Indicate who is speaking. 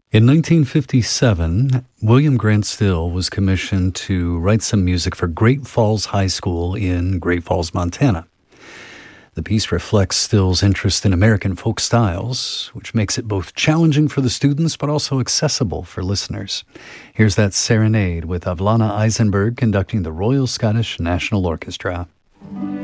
Speaker 1: In 1957, William Grant Still was commissioned to write some music for Great Falls High School in Great Falls, Montana. The piece reflects Still's interest in American folk styles, which makes it both challenging for the students but also accessible for listeners. Here's that serenade with Avlana Eisenberg conducting the Royal Scottish National Orchestra.